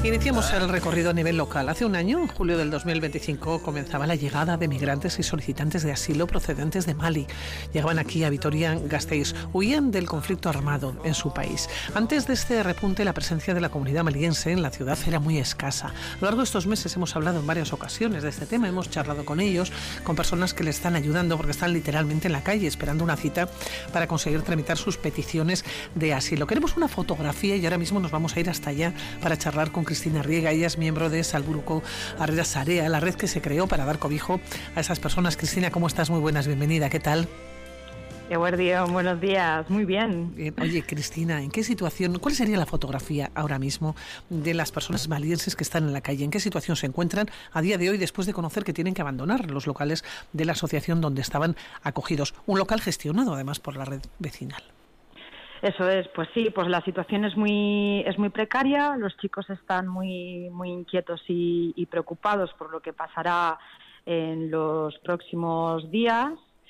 Iniciamos el recorrido a nivel local. Hace un año, en julio del 2025, comenzaba la llegada de migrantes y solicitantes de asilo procedentes de Mali. Llegaban aquí a Vitoria-Gasteiz. Huían del conflicto armado en su país. Antes de este repunte, la presencia de la comunidad maliense en la ciudad era muy escasa. A lo largo de estos meses hemos hablado en varias ocasiones de este tema. Hemos charlado con ellos, con personas que les están ayudando porque están literalmente en la calle esperando una cita para conseguir tramitar sus peticiones de asilo. Queremos una fotografía y ahora mismo nos vamos a ir hasta allá para charlar con Cristina Riega. Ella es miembro de Salburuko Harrera Sarea, la red que se creó para dar cobijo a esas personas. Cristina, ¿cómo estás? Muy buenas, bienvenida. ¿Qué tal? Buenos días, muy bien. Oye, Cristina, ¿en qué situación, cuál sería la fotografía ahora mismo de las personas malienses que están en la calle? ¿En qué situación se encuentran a día de hoy después de conocer que tienen que abandonar los locales de la asociación donde estaban acogidos? Un local gestionado además por la red vecinal. Eso es, pues sí, pues la situación es muy precaria, los chicos están muy inquietos y preocupados por lo que pasará en los próximos días.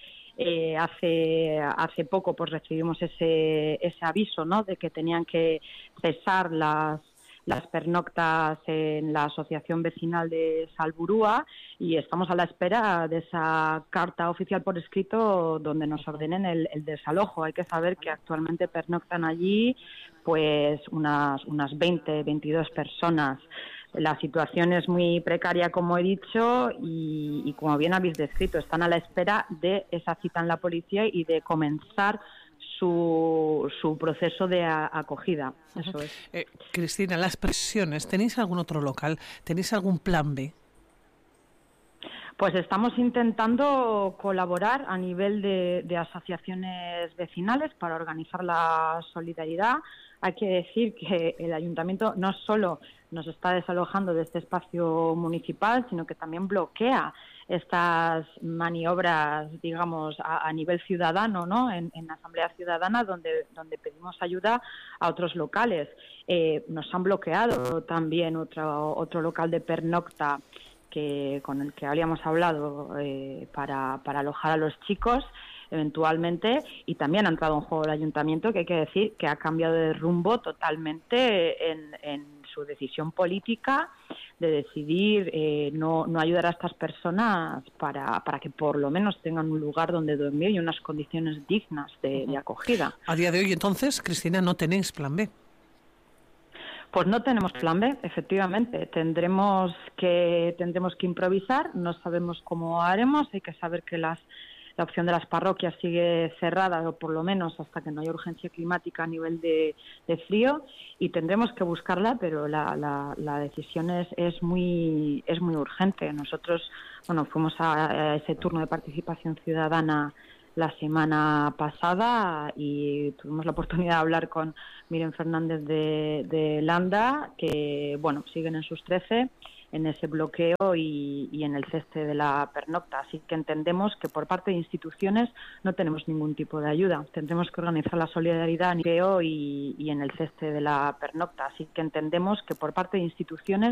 Hace poco pues recibimos ese aviso, ¿no?, de que tenían que cesar las pernoctas en la asociación vecinal de Salburua y estamos a la espera de esa carta oficial por escrito donde nos ordenen el desalojo. Hay que saber que actualmente pernoctan allí pues unas 22 personas. La situación es muy precaria, como he dicho, y como bien habéis descrito, están a la espera de esa cita en la policía y de comenzar su proceso de acogida. Eso es. Cristina, las presiones, ¿tenéis algún otro local? ¿Tenéis algún plan B? Pues estamos intentando colaborar a nivel de asociaciones vecinales para organizar la solidaridad. Hay que decir que el ayuntamiento no solo nos está desalojando de este espacio municipal, sino que también bloquea estas maniobras, digamos, a nivel ciudadano, ¿no?, en asamblea ciudadana, donde pedimos ayuda a otros locales. Nos han bloqueado también otro local de pernocta con el que habíamos hablado para alojar a los chicos eventualmente, y también ha entrado en juego el ayuntamiento, que hay que decir que ha cambiado de rumbo totalmente en su decisión política de decidir no ayudar a estas personas para que por lo menos tengan un lugar donde dormir y unas condiciones dignas de acogida. A día de hoy, entonces, Cristina, ¿no tenéis plan B? Pues no tenemos plan B, efectivamente. Tendremos que improvisar, no sabemos cómo haremos. Hay que saber que la opción de las parroquias sigue cerrada, o por lo menos hasta que no haya urgencia climática a nivel de frío, y tendremos que buscarla, pero la decisión es muy urgente. Nosotros, fuimos a ese turno de participación ciudadana la semana pasada y tuvimos la oportunidad de hablar con Miren Fernández de Landa, que siguen en sus 13 en ese bloqueo y en el ceste de la pernocta. Así que entendemos que por parte de instituciones no tenemos ningún tipo de ayuda. Tendremos que organizar la solidaridad en el bloqueo y en el ceste de la pernocta. Así que entendemos que por parte de instituciones